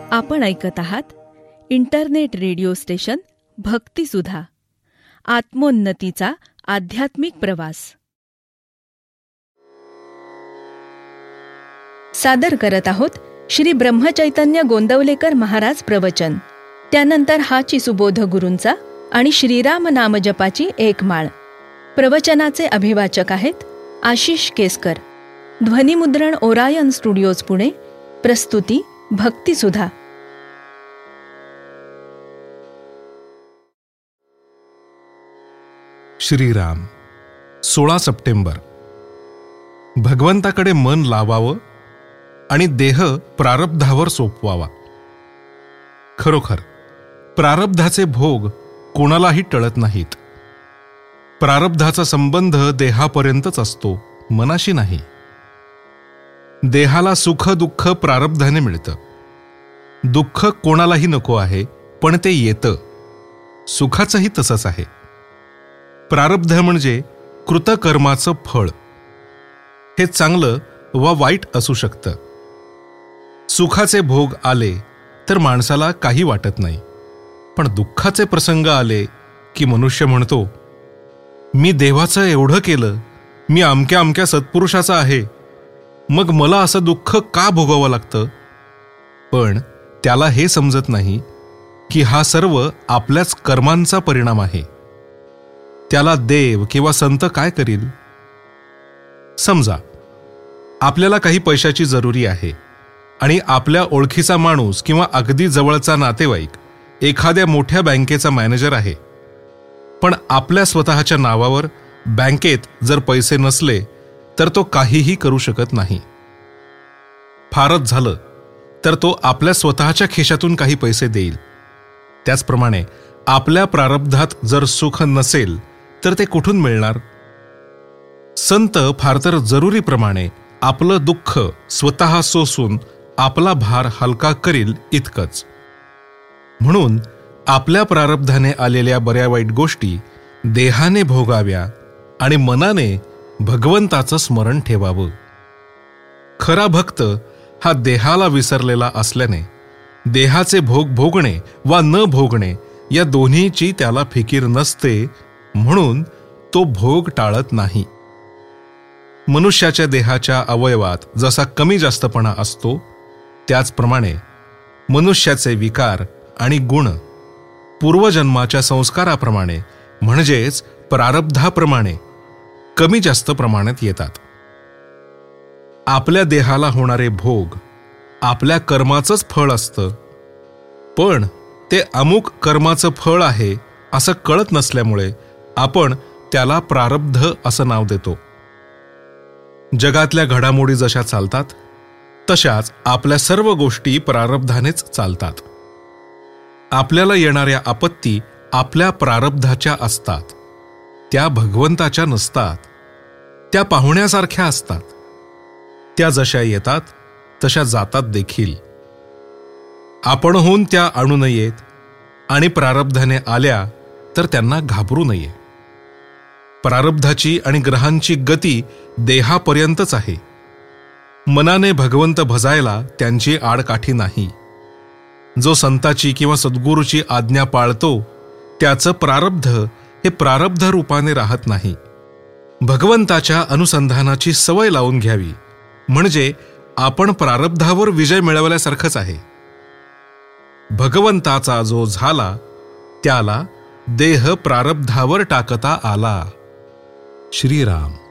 आपण ऐकत आहात इंटरनेट रेडिओ स्टेशन भक्तिसुधा, आत्मोन्नतीचा आध्यात्मिक प्रवास. सादर करत आहोत श्री ब्रह्मचैतन्य गोंदवलेकर महाराज प्रवचन. त्यानंतर हाची सुबोध गुरूंचा आणि श्रीराम नामजपाची एक माळ. प्रवचनाचे अभिवाचक आहेत आशिष केसकर. ध्वनिमुद्रण ओरायन स्टुडिओज पुणे. प्रस्तुती भक्तिसुधा. श्रीराम. 16 सप्टेंबर. भगवंताकडे मन लावावं आणि देह प्रारब्धावर सोपवावा. खरोखर प्रारब्धाचे भोग कोणालाही टळत नाहीत. प्रारब्धाचा संबंध देहापर्यंतच असतो, मनाशी नाही. देहाला सुख दुःख प्रारब्धाने मिळतं. दुःख कोणालाही नको आहे, पण ते येतं. सुखाचंही तसंच आहे. प्रारब्ध म्हणजे कृतकर्माचं फळ. हे चांगलं वा वाईट असू शकतं. सुखाचे भोग आले तर माणसाला काही वाटत नाही, पण दुःखाचे प्रसंग आले की मनुष्य म्हणतो, मी देवाचं एवढं केलं, मी अमक्या अमक्या सत्पुरुषाचा आहे, मग मला असं दुःख का भोगावं लागतं? पण त्याला हे समजत नाही की हा सर्व आपल्याच कर्मांचा परिणाम आहे. त्याला देव किंवा संत काय करील? समजा आपल्याला काही पैशाची जरुरी आहे आणि आपल्या ओळखीचा माणूस किंवा अगदी जवळचा नातेवाईक एखाद्या मोठ्या बँकेचा मॅनेजर आहे, पण आपल्या स्वतःच्या नावावर बँकेत जर पैसे नसले तर तो काहीही करू शकत नाही. फारच झालं तर तो आपल्या स्वतःच्या खिशातून काही पैसे देईल. त्याचप्रमाणे आपल्या प्रारब्धात जर सुख नसेल तर ते कुठून मिळणार? संत फार तर जरुरीप्रमाणे आपलं दुःख स्वतः सोसून आपला भार हलका करील इतकंच. म्हणून आपल्या प्रारब्धाने आलेल्या बऱ्या वाईट गोष्टी देहाने भोगाव्या आणि मनाने भगवंताचं स्मरण ठेवावं. खरा भक्त हा देहाला विसरलेला असल्याने देहाचे भोग भोगणे वा न भोगणे या दोन्हीची त्याला फिकीर नसते, म्हणून तो भोग टाळत नाही. मनुष्याच्या देहाच्या अवयवात जसा कमी जास्तपणा असतो, त्याचप्रमाणे मनुष्याचे विकार आणि गुण पूर्वजन्माच्या संस्काराप्रमाणे म्हणजेच प्रारब्धाप्रमाणे कमी जास्त प्रमाणात येतात. आपल्या देहाला होणारे भोग आपल्या कर्माचंच फळ असतं, पण ते अमुक कर्माचं फळ आहे असं कळत नसल्यामुळे आपण त्याला प्रारब्ध असं नाव देतो. जगातल्या घडामोडी जशा चालतात तशाच आपल्या सर्व गोष्टी प्रारब्धानेच चालतात. आपल्याला येणाऱ्या आपत्ती आपल्या प्रारब्धाच्या असतात, त्या भगवंताच्या नसतात. त्या पाहुण्यासारख्या असतात. त्या जशा येतात तशा जातात देखील. आपणहून त्या आणू नयेत आणि प्रारब्धाने आल्या तर त्यांना घाबरू नये. प्रारब्धाची आणि ग्रहांची गती देहापर्यंतच आहे. मनाने भगवंत भजायला त्यांची आडकाठी नाही. जो संताची किंवा सद्गुरूची आज्ञा पाळतो त्याचं प्रारब्ध हे प्रारब्ध रूपाने राहत नाही. भगवंताच्या अनुसंधानाची सवय लावून घ्यावी, म्हणजे आपण प्रारब्धावर विजय मिळवल्यासारखंच आहे. भगवंताचा जो झाला त्याला देह प्रारब्धावर टाकता आला. श्रीराम.